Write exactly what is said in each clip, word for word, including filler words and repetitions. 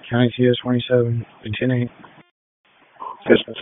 County C S twenty-seven, ten eight. Distance.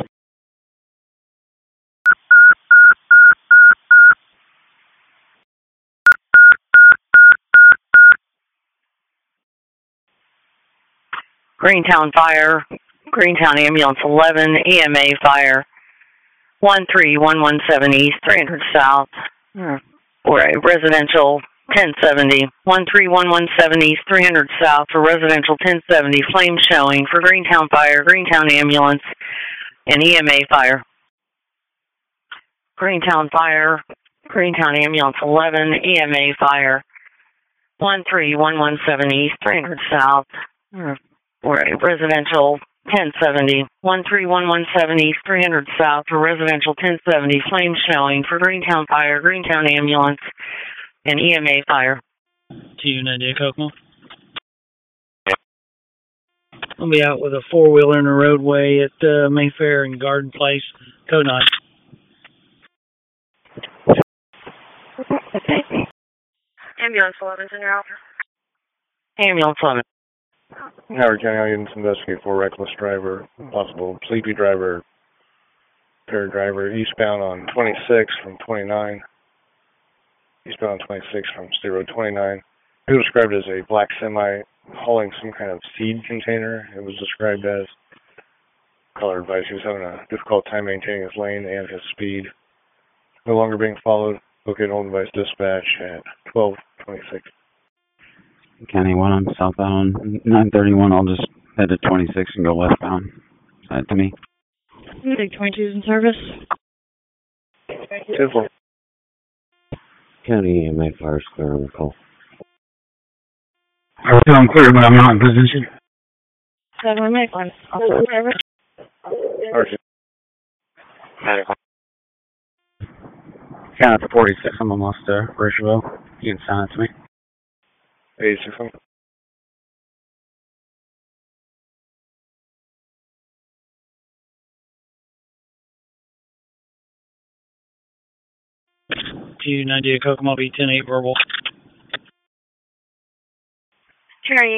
Greentown Fire, Greentown Ambulance eleven, E M A Fire, one three one one seven East, three hundred South, for a residential ten seventy, one three one one seven East, three hundred South, for residential ten seventy, flame showing for Greentown Fire, Greentown Ambulance, and E M A Fire. Greentown Fire, Greentown Ambulance eleven, E M A Fire, one three one one seven East, three hundred South, for a residential ten seventy, one three one one seven East, three hundred South, for residential ten seventy, flame showing for Greentown Fire, Greentown Ambulance, and E M A Fire. To you, Nadia Kokomo. I'll be out with a four-wheeler in the roadway at uh, Mayfair and Garden Place, code nine. Ambulance eleven's in your office. Ambulance eleven. Howard County Audience investigate for reckless driver, possible sleepy driver, impaired driver, eastbound on twenty-six from twenty-nine. Eastbound on twenty-six from State Road twenty-nine. It was described as a black semi hauling some kind of seed container. It was described as caller advice. He was having a difficult time maintaining his lane and his speed. No longer being followed. Located home device dispatch at twelve twenty-six. County one, I'm southbound nine thirty-one. I'll just head to twenty-six and go westbound. Send it to me. Big twenty-two's in service. ten four. County E M A Fire Square on the call. I'm feeling clear, but I'm not in position. seven make one. Also service. Count to forty-six. I'm almost there. Richardville. You can send it to me. eighty-six. To you, Nadia Kokomo, B ten eight verbal. County